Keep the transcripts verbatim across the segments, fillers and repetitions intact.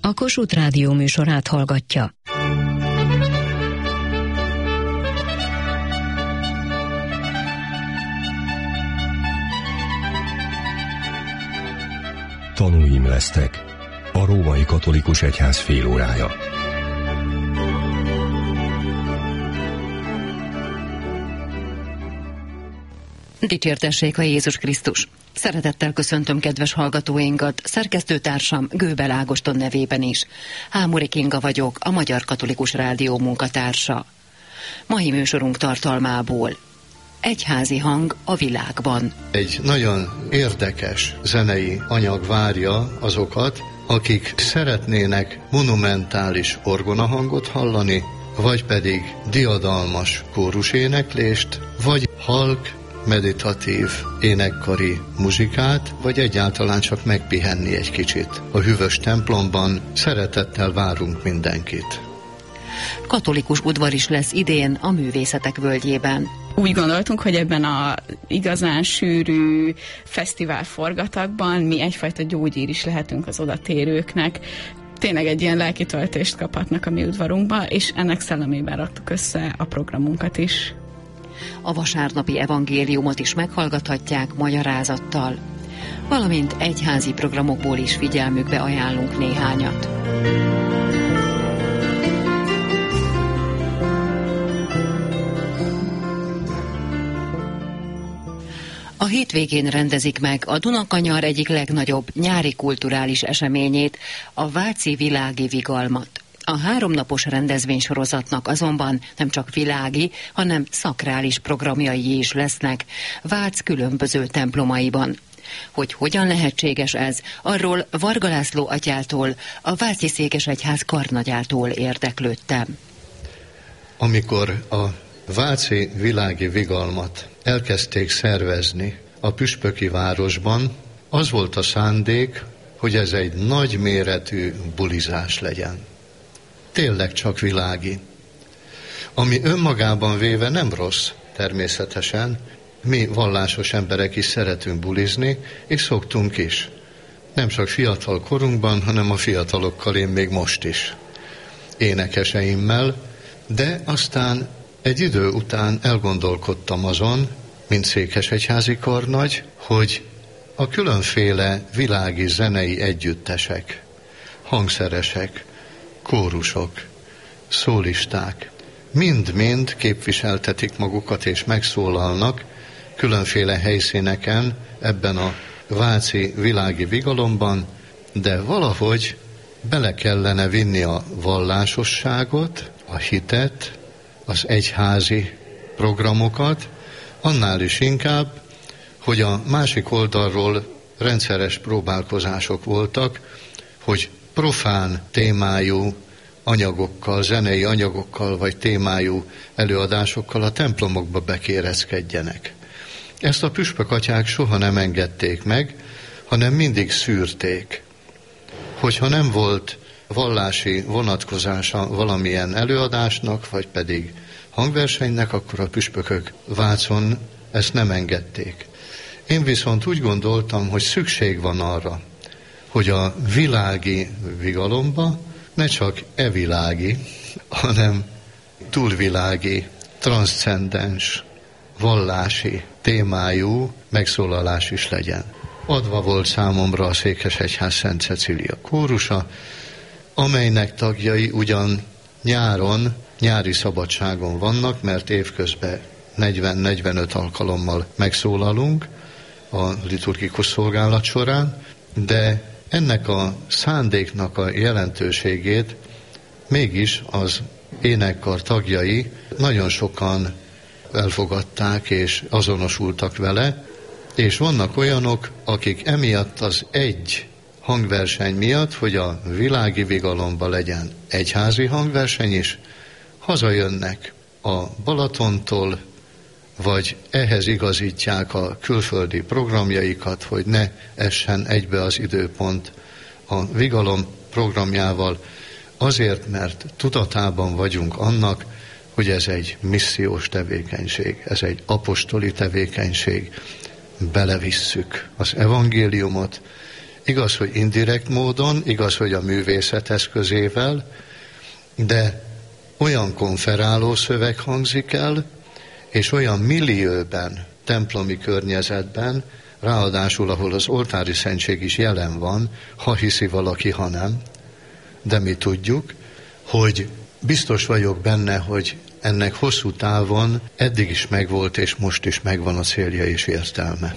a Kossuth Rádió műsorát hallgatja. Tanúim lesztek. A római katolikus egyház félórája. Dicsértessék a Jézus Krisztus! Szeretettel köszöntöm kedves hallgatóinkat, szerkesztőtársam Gőbel Ágoston nevében is. Hámori Kinga vagyok, a Magyar Katolikus Rádió munkatársa. Mai műsorunk tartalmából: egyházi hang a világban. Egy nagyon érdekes zenei anyag várja azokat, akik szeretnének monumentális orgonahangot hallani, vagy pedig diadalmas kóruséneklést, vagy halk, meditatív énekkari muzsikát, vagy egyáltalán csak megpihenni egy kicsit. A hűvös templomban szeretettel várunk mindenkit. Katolikus udvar is lesz idén a Művészetek Völgyében. Úgy gondoltunk, hogy ebben a igazán sűrű fesztivál forgatagban mi egyfajta gyógyír is lehetünk az odatérőknek. Tényleg egy ilyen lelki töltést kaphatnak a mi udvarunkba, és ennek szellemében raktuk össze a programunkat is. A vasárnapi evangéliumot is meghallgathatják magyarázattal, valamint egyházi programokból is figyelmükbe ajánlunk néhányat. A hétvégén rendezik meg a Dunakanyar egyik legnagyobb nyári kulturális eseményét, a Váci Világi Vigalmat. A háromnapos rendezvénysorozatnak azonban nem csak világi, hanem szakrális programjai is lesznek Vác különböző templomaiban. Hogy hogyan lehetséges ez, arról Varga László atyától, a Váci Székesegyház karnagyától érdeklődtem. Amikor a Váci Világi Vigalmat elkezdték szervezni a püspöki városban, az volt a szándék, hogy ez egy nagyméretű bulizás legyen. Tényleg csak világi. Ami önmagában véve nem rossz, természetesen. Mi vallásos emberek is szeretünk bulizni, és szoktunk is. Nem csak fiatal korunkban, hanem a fiatalokkal én még most is. Énekeseimmel, de aztán egy idő után elgondolkodtam azon, mint székesegyházi karnagy, hogy a különféle világi zenei együttesek, hangszeresek, kórusok, szólisták, mind-mind képviseltetik magukat és megszólalnak különféle helyszíneken ebben a Váci Világi Vigalomban, de valahogy bele kellene vinni a vallásosságot, a hitet, az egyházi programokat, annál is inkább, hogy a másik oldalról rendszeres próbálkozások voltak, hogy profán témájú anyagokkal, zenei anyagokkal vagy témájú előadásokkal a templomokba bekérezkedjenek. Ezt a püspökatyák soha nem engedték meg, hanem mindig szűrték. Hogyha nem volt vallási vonatkozása valamilyen előadásnak, vagy pedig hangversenynek, akkor a püspökök Vácon ezt nem engedték. Én viszont úgy gondoltam, hogy szükség van arra, hogy a világi vigalomba ne csak evilági, hanem túlvilági, transzcendens, vallási témájú megszólalás is legyen. Adva volt számomra a Székesegyház Szent Cecília kórusa, amelynek tagjai ugyan nyáron, nyári szabadságon vannak, mert évközben negyven-negyvenöt alkalommal megszólalunk a liturgikus szolgálat során, de ennek a szándéknak a jelentőségét mégis az énekkar tagjai nagyon sokan elfogadták és azonosultak vele, és vannak olyanok, akik emiatt az egy hangverseny miatt, hogy a világi vigalomba legyen egyházi hangverseny is, hazajönnek a Balatontól, vagy ehhez igazítják a külföldi programjaikat, hogy ne essen egybe az időpont a vigalom programjával, azért, mert tudatában vagyunk annak, hogy ez egy missziós tevékenység, ez egy apostoli tevékenység, belevisszük az evangéliumot, Igaz, hogy indirekt módon, igaz, hogy a művészet eszközével, de olyan konferáló szöveg hangzik el, és olyan millióben, templomi környezetben, ráadásul, ahol az oltári szentség is jelen van, ha hiszi valaki, ha nem, de mi tudjuk, hogy biztos vagyok benne, hogy ennek hosszú távon eddig is megvolt, és most is megvan a célja és értelme.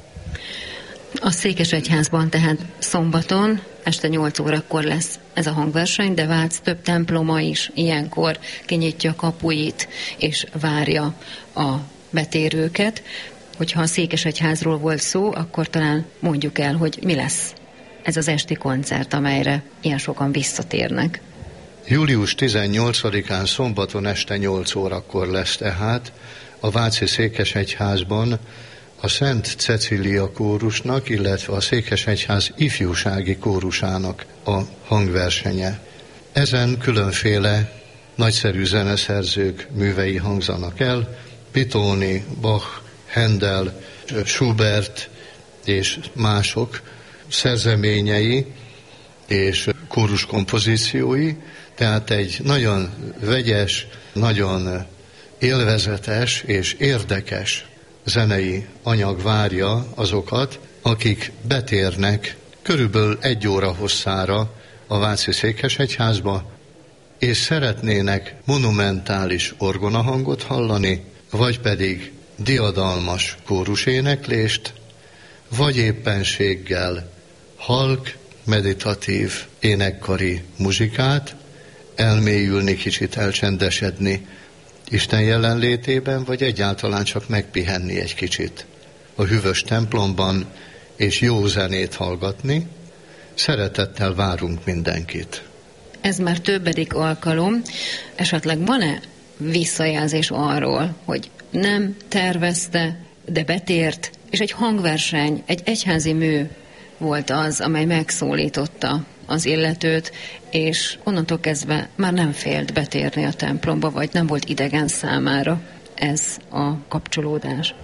A Székesegyházban tehát szombaton este nyolc órakor lesz ez a hangverseny, de Vác több temploma is ilyenkor kinyitja kapuit és várja a betérőket. Hogyha a Székesegyházról volt szó, akkor talán mondjuk el, hogy mi lesz ez az esti koncert, amelyre ilyen sokan visszatérnek. július tizennyolcadikán szombaton este nyolc órakor lesz tehát a váci Székesegyházban a Szent Cecília kórusnak, illetve a Székesegyház ifjúsági kórusának a hangversenye. Ezen különféle nagyszerű zeneszerzők művei hangzanak el, Pittoni, Bach, Handel, Schubert és mások szerzeményei és kórus kompozíciói, tehát egy nagyon vegyes, nagyon élvezetes és érdekes zenei anyag várja azokat, akik betérnek körülbelül egy óra hosszára a váci Székesegyházba, és szeretnének monumentális orgonahangot hallani, vagy pedig diadalmas kóruséneklést, vagy éppenséggel halk, meditatív, énekkari muzsikát, elmélyülni, kicsit elcsendesedni Isten jelenlétében, vagy egyáltalán csak megpihenni egy kicsit a hűvös templomban, és jó zenét hallgatni. Szeretettel várunk mindenkit. Ez már többedik alkalom. Esetleg van-e visszajelzés arról, hogy nem tervezte, de betért, és egy hangverseny, egy egyházi mű volt az, amely megszólította az illetőt, és onnantól kezdve már nem félt betérni a templomba, vagy nem volt idegen számára ez a kapcsolódás?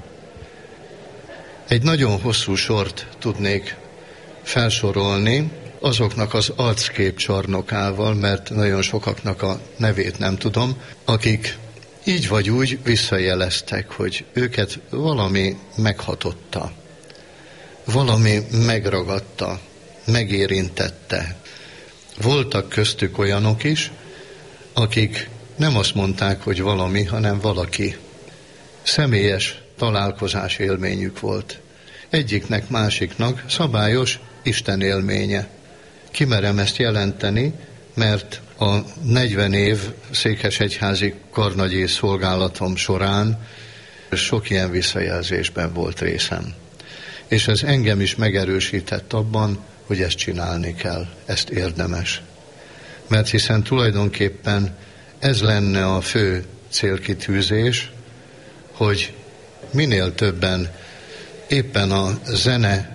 Egy nagyon hosszú sort tudnék felsorolni, azoknak az arckép csarnokával, mert nagyon sokaknak a nevét nem tudom, akik így vagy úgy visszajeleztek, hogy őket valami meghatotta, valami megragadta, megérintette. Voltak köztük olyanok is, akik nem azt mondták, hogy valami, hanem valaki. Személyes találkozás élményük volt. Egyiknek, másiknak szabályos Isten élménye. Kimerem ezt jelenteni, mert a negyven év székesegyházi karnagyi szolgálatom során sok ilyen visszajelzésben volt részem. És ez engem is megerősített abban, hogy ezt csinálni kell, ezt érdemes. Mert hiszen tulajdonképpen ez lenne a fő célkitűzés, hogy minél többen éppen a zene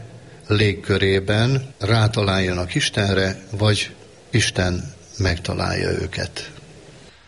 légkörében rátaláljanak Istenre, vagy Isten megtalálja őket.